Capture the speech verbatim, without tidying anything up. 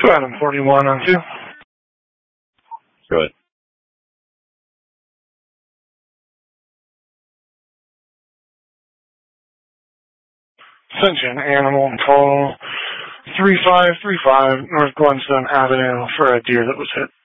To Adam forty-one on two. Good. Ascension Animal Call three five three five North Glenstone Avenue for a deer that was hit.